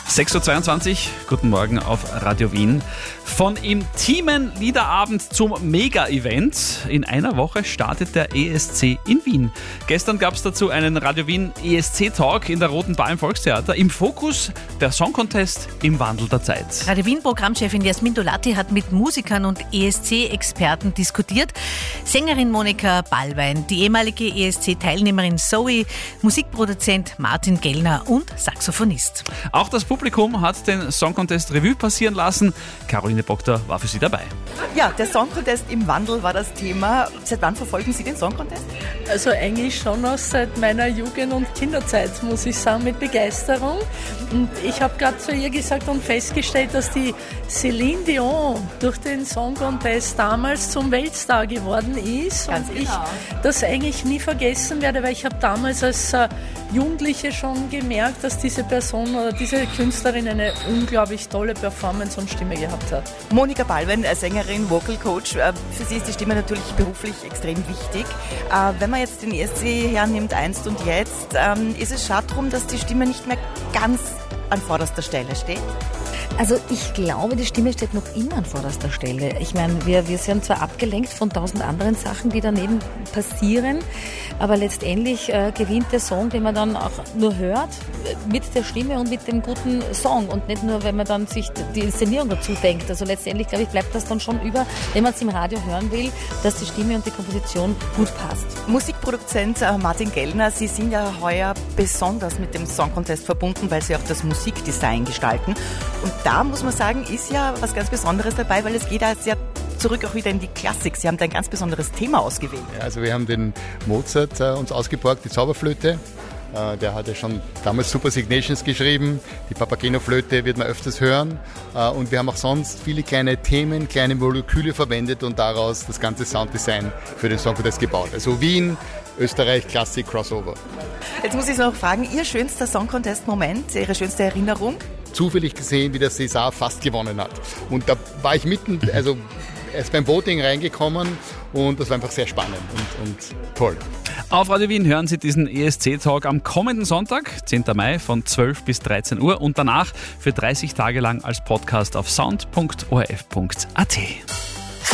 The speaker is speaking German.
6.22 Uhr, guten Morgen auf Radio Wien. Von intimen Liederabend zum Mega-Event. In einer Woche startet der ESC in Wien. Gestern gab es dazu einen Radio Wien ESC-Talk in der Roten Bar im Volkstheater. Im Fokus der Song Contest im Wandel der Zeit. Radio Wien-Programmchefin Jasmin Dolati hat mit Musikern und ESC-Experten diskutiert. Sängerin Monika Ballwein, die ehemalige ESC-Teilnehmerin Zoe, Musikproduzent Martin Gellner und Saxophonist. Auch das Publikum hat den Song Contest Revue passieren lassen. Caroline Bockter war für Sie dabei. Ja, der Song Contest im Wandel war das Thema. Seit wann verfolgen Sie den Song Contest? Also eigentlich schon aus seit meiner Jugend- und Kinderzeit, muss ich sagen, mit Begeisterung. Und ich habe gerade zu ihr gesagt und festgestellt, dass die Céline Dion durch den Song Contest damals zum Weltstar geworden ist. Ganz und genau. ich das eigentlich nie vergessen werde, weil ich habe damals als Jugendliche schon gemerkt, dass diese Person oder diese Künstlerin eine unglaublich tolle Performance und Stimme gehabt hat. Monika Ballwein, Sängerin, Vocal Coach. Für Sie ist die Stimme natürlich beruflich extrem wichtig. Wenn man jetzt den ESC hernimmt, einst und jetzt, ist es schade drum, dass die Stimme nicht mehr ganz an vorderster Stelle steht? Also ich glaube, die Stimme steht noch immer an vorderster Stelle. Ich meine, wir sind zwar abgelenkt von 1000 anderen Sachen, die daneben passieren, aber letztendlich gewinnt der Song, den man dann auch nur hört, mit der Stimme und mit dem guten Song und nicht nur, wenn man dann sich die Inszenierung dazu denkt. Also letztendlich, glaube ich, bleibt das dann schon über, wenn man es im Radio hören will, dass die Stimme und die Komposition gut passt. Musikproduzent Martin Gellner, Sie sind ja heuer besonders mit dem Song Contest verbunden, weil Sie auch das Musikdesign gestalten. Und da muss man sagen, ist ja was ganz Besonderes dabei, weil es geht ja sehr zurück auch wieder in die Klassik. Sie haben da ein ganz besonderes Thema ausgewählt. Ja, also wir haben den Mozart uns ausgeborgt, die Zauberflöte. Der hat ja schon damals Super Signations geschrieben. Die Papageno-Flöte wird man öfters hören. Und wir haben auch sonst viele kleine Themen, kleine Moleküle verwendet und daraus das ganze Sounddesign für den Song Contest gebaut. Also Wien, Österreich, Klassik, Crossover. Jetzt muss ich noch fragen, Ihr schönster Song Contest-Moment, Ihre schönste Erinnerung? Zufällig gesehen, wie der César fast gewonnen hat. Und da war ich mitten, also erst beim Voting reingekommen und das war einfach sehr spannend und toll. Auf Radio Wien hören Sie diesen ESC-Talk am kommenden Sonntag, 10. Mai von 12 bis 13 Uhr und danach für 30 Tage lang als Podcast auf sound.orf.at.